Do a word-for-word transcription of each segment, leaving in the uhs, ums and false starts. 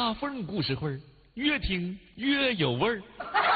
大凤故事会，越听越有味儿。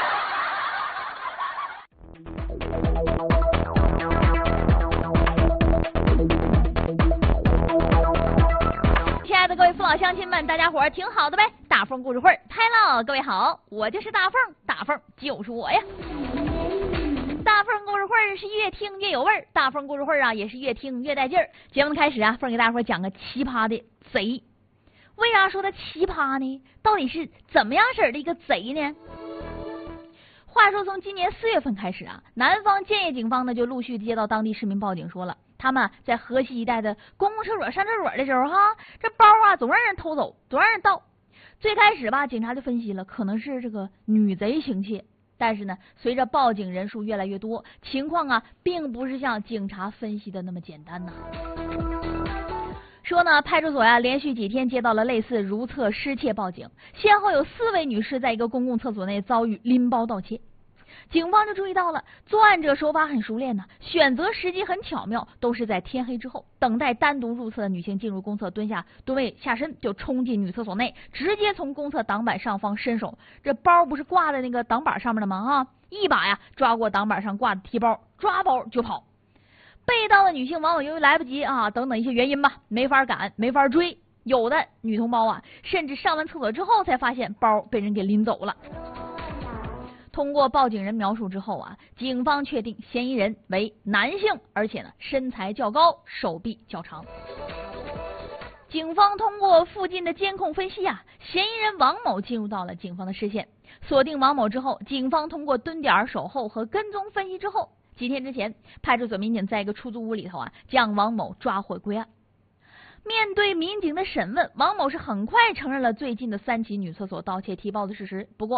亲爱的各位父老乡亲们，大家伙儿挺好的呗？大凤故事会开了，各位好，我就是大凤，大凤就是我呀。大凤故事会是越听越有味儿，大凤故事会啊也是越听越带劲儿。节目的开始啊，凤给大家伙儿讲个奇葩的贼。为啥说他奇葩呢？到底是怎么样式的一个贼呢？话说从今年四月份开始啊，南方建业警方呢就陆续接到当地市民报警，说了他们在河西一带的公共厕所上厕所的时候哈，这包啊总让人偷走，总让人盗。最开始吧，警察就分析了，可能是这个女贼行窃。但是呢，随着报警人数越来越多，情况啊并不是像警察分析的那么简单呐。说呢，派出所呀、啊、连续几天接到了类似如厕失窃报警，先后有四位女士在一个公共厕所内遭遇拎包盗窃。警方就注意到了作案者手法很熟练呢，选择时机很巧妙，都是在天黑之后，等待单独入厕的女性进入公厕，蹲下蹲位下身就冲进女厕所内，直接从公厕挡板上方伸手，这包不是挂在那个挡板上面的吗？啊，一把呀抓过挡板上挂的提包，抓包就跑。被盗的女性往往由于来不及啊等等一些原因吧，没法赶，没法追。有的女同胞啊，甚至上完厕所之后才发现包被人给拎走了。通过报警人描述之后啊，警方确定嫌疑人为男性，而且呢身材较高，手臂较长。警方通过附近的监控分析啊，嫌疑人王某进入到了警方的视线。锁定王某之后，警方通过蹲点、守候和跟踪分析之后，几天之前，派出所民警在一个出租屋里头啊，将王某抓获归案。面对民警的审问，王某是很快承认了最近的三起女厕所盗窃提报的事实。不过